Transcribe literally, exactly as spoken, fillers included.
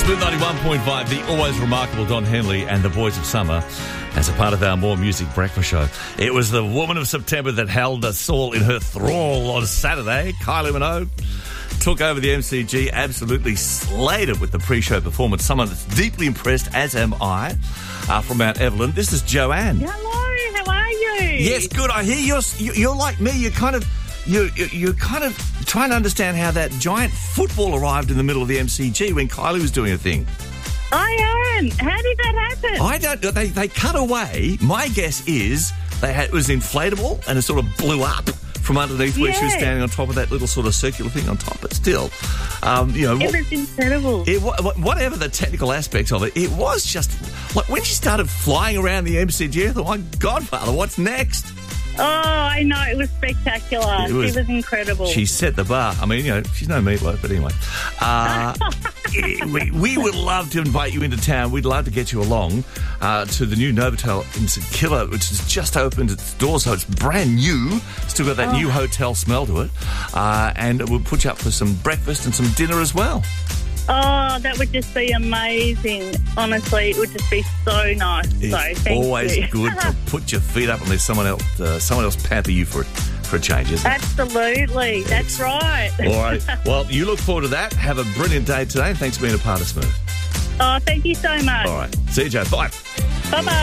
Smooth ninety-one point five, the always remarkable Don Henley and the Boys of Summer as a part of our More Music breakfast show. It was the woman of September that held us all in her thrall on Saturday. Kylie Minogue took over the M C G, absolutely slayed it with the pre-show performance. Someone that's deeply impressed, as am I, uh, from Mount Evelyn. This is Joanne. Hello, how are you? Yes, good. I hear you're, you're like me. You're kind of... You, you're kind of trying to understand how that giant football arrived in the middle of the M C G when Kylie was doing a thing. I am. How did that happen? I don't... They, they cut away. My guess is they had, it was inflatable and it sort of blew up from underneath where Yeah. she was standing on top of that little sort of circular thing on top. But still, um, you know... It was incredible. It, whatever the technical aspects of it, it was just... Like, when she started flying around the M C G, I thought, my Godfather, what's next? Oh, I know. It was spectacular. It was- She was incredible. She set the bar. I mean, you know, she's no meatloaf, but anyway. Uh, we, we would love to invite you into town. We'd love to get you along uh, to the new Novotel in St Kilda, which has just opened its doors, so it's brand new. Still got that Oh. new hotel smell to it. Uh, and we'll put you up for some breakfast and some dinner as well. Oh, that would just be amazing. Honestly, it would just be so nice. It's so, thank always you. good to put your feet up and let someone else, uh, someone else pamper you for, for a change, isn't it? Absolutely. That's right. All right. Well, you look forward to that. Have a brilliant day today, and thanks for being a part of Smooth. Oh, thank you so much. All right. See you, Joe. Bye. Bye-bye.